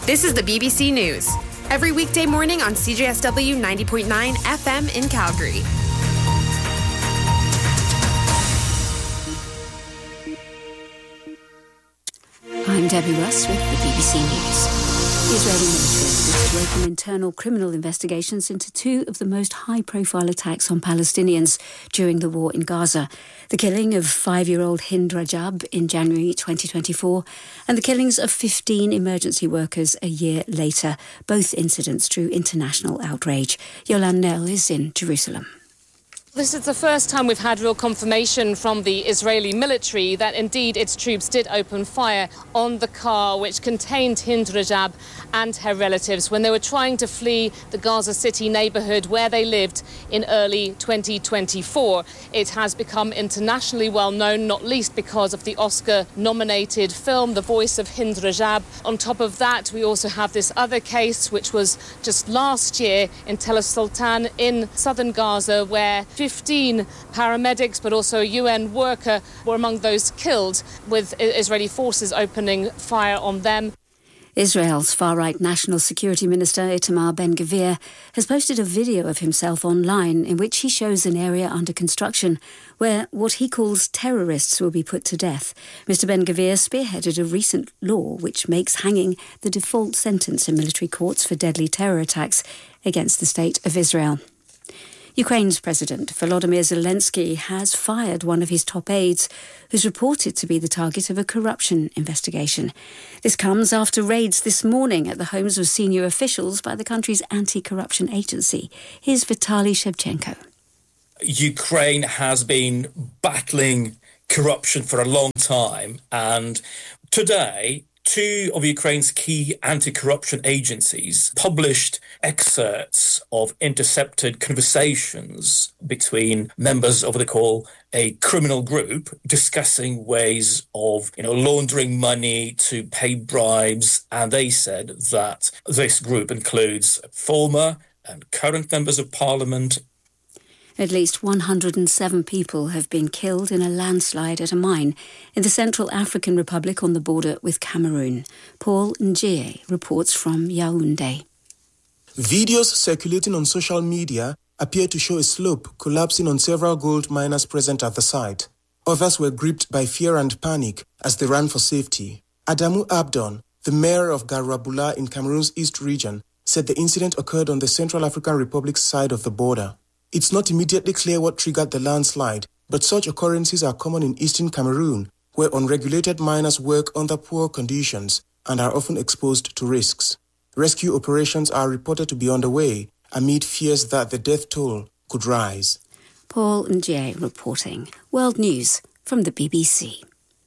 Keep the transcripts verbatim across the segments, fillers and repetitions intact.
This is the B B C News. Every weekday morning on C J S W ninety point nine F M in Calgary. I'm Debbie Russ with the B B C News. The Israeli military is to open internal criminal investigations into two of the most high-profile attacks on Palestinians during the war in Gaza. The killing of five-year-old Hind Rajab in January twenty twenty-four and the killings of fifteen emergency workers a year later. Both incidents drew international outrage. Yolande Nell is in Jerusalem. This is the first time we've had real confirmation from the Israeli military that indeed its troops did open fire on the car which contained Hind Rajab and her relatives when they were trying to flee the Gaza City neighbourhood where they lived in early twenty twenty-four. It has become internationally well known, not least because of the Oscar-nominated film The Voice of Hind Rajab. On top of that, we also have this other case which was just last year in Tel Sultan in southern Gaza where fifteen paramedics but also a U N worker were among those killed, with Israeli forces opening fire on them. Israel's far-right National Security Minister Itamar Ben-Gvir has posted a video of himself online in which he shows an area under construction where what he calls terrorists will be put to death. Mister Ben-Gvir spearheaded a recent law which makes hanging the default sentence in military courts for deadly terror attacks against the State of Israel. Ukraine's President Volodymyr Zelensky has fired one of his top aides, who's reported to be the target of a corruption investigation. This comes after raids this morning at the homes of senior officials by the country's anti-corruption agency. Here's Vitaly Shevchenko. Ukraine has been battling corruption for a long time, and today two of Ukraine's key anti-corruption agencies published excerpts of intercepted conversations between members of what they call a criminal group discussing ways of, you know, laundering money to pay bribes. And they said that this group includes former and current members of parliament. At least one hundred seven people have been killed in a landslide at a mine in the Central African Republic on the border with Cameroon. Paul Njie reports from Yaoundé. Videos circulating on social media appear to show a slope collapsing on several gold miners present at the site. Others were gripped by fear and panic as they ran for safety. Adamu Abdon, the mayor of Garabula in Cameroon's East region, said the incident occurred on the Central African Republic's side of the border. It's not immediately clear what triggered the landslide, but such occurrences are common in eastern Cameroon, where unregulated miners work under poor conditions and are often exposed to risks. Rescue operations are reported to be underway amid fears that the death toll could rise. Paul Njie reporting. World News from the B B C.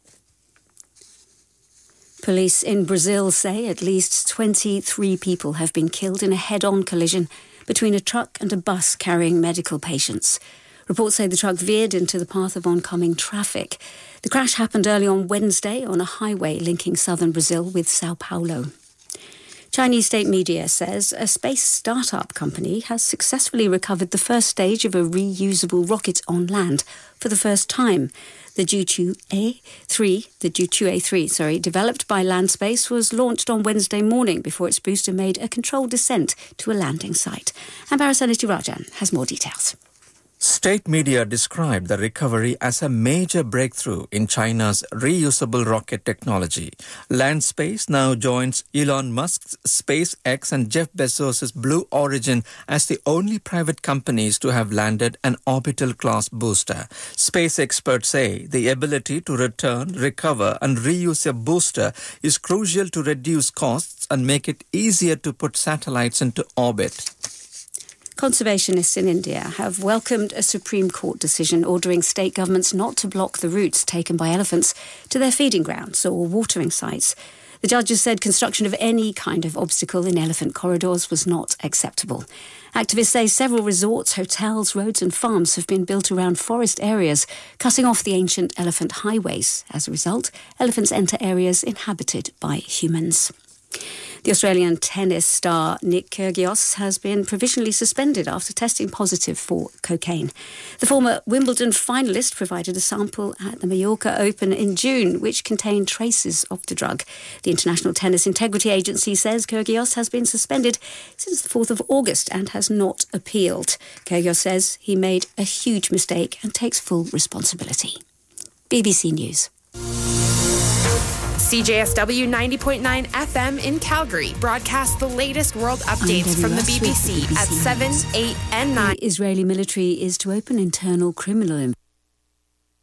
Police in Brazil say at least twenty-three people have been killed in a head-on collision between a truck and a bus carrying medical patients. Reports say the truck veered into the path of oncoming traffic. The crash happened early on Wednesday on a highway linking southern Brazil with Sao Paulo. Chinese state media says a space start-up company has successfully recovered the first stage of a reusable rocket on land for the first time. The Jiuqiu A three, the Jiuqiu A three, sorry, developed by Landspace, was launched on Wednesday morning before its booster made a controlled descent to a landing site. And Barasaniti Rajan has more details. State media described the recovery as a major breakthrough in China's reusable rocket technology. Landspace now joins Elon Musk's SpaceX and Jeff Bezos' Blue Origin as the only private companies to have landed an orbital-class booster. Space experts say the ability to return, recover and reuse a booster is crucial to reduce costs and make it easier to put satellites into orbit. Conservationists in India have welcomed a Supreme Court decision ordering state governments not to block the routes taken by elephants to their feeding grounds or watering sites. The judges said construction of any kind of obstacle in elephant corridors was not acceptable. Activists say several resorts, hotels, roads and farms have been built around forest areas, cutting off the ancient elephant highways. As a result, elephants enter areas inhabited by humans. The Australian tennis star Nick Kyrgios has been provisionally suspended after testing positive for cocaine. The former Wimbledon finalist provided a sample at the Mallorca Open in June, which contained traces of the drug. The International Tennis Integrity Agency says Kyrgios has been suspended since the fourth of August and has not appealed. Kyrgios says he made a huge mistake and takes full responsibility. B B C News. C J S W ninety point nine F M in Calgary broadcasts the latest world updates from the B B C at seven, eight and nine. The Israeli military is to open internal criminal